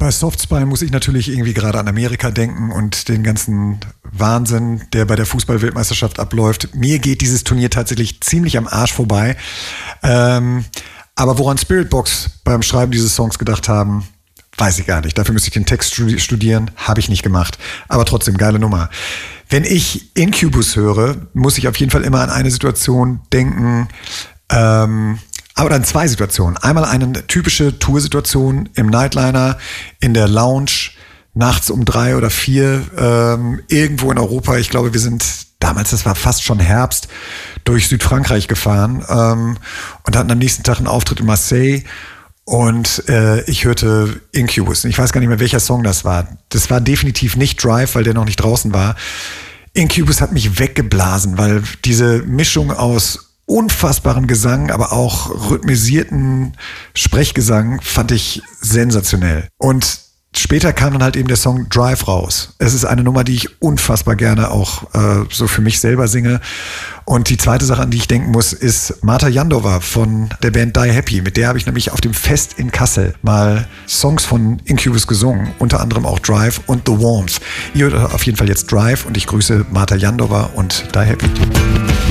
Bei Softspine muss ich natürlich irgendwie gerade an Amerika denken und den ganzen Wahnsinn, der bei der Fußball-Weltmeisterschaft abläuft. Mir geht dieses Turnier tatsächlich ziemlich am Arsch vorbei. Aber woran Spiritbox beim Schreiben dieses Songs gedacht haben, weiß ich gar nicht. Dafür müsste ich den Text studieren, habe ich nicht gemacht. Aber trotzdem, geile Nummer. Wenn ich Incubus höre, muss ich auf jeden Fall immer an eine Situation denken, aber dann zwei Situationen. Einmal eine typische Toursituation im Nightliner, in der Lounge, nachts um 3 oder 4, irgendwo in Europa. Ich glaube, wir sind damals, das war fast schon Herbst, durch Südfrankreich gefahren und hatten am nächsten Tag einen Auftritt in Marseille. Und ich hörte Incubus. Ich weiß gar nicht mehr, welcher Song das war. Das war definitiv nicht Drive, weil der noch nicht draußen war. Incubus hat mich weggeblasen, weil diese Mischung aus unfassbaren Gesang, aber auch rhythmisierten Sprechgesang fand ich sensationell. Und später kam dann halt eben der Song Drive raus. Es ist eine Nummer, die ich unfassbar gerne auch so für mich selber singe. Und die zweite Sache, an die ich denken muss, ist Marta Jandova von der Band Die Happy. Mit der habe ich nämlich auf dem Fest in Kassel mal Songs von Incubus gesungen, unter anderem auch Drive und The Warmth. Ihr hört auf jeden Fall jetzt Drive und ich grüße Marta Jandova und Die Happy.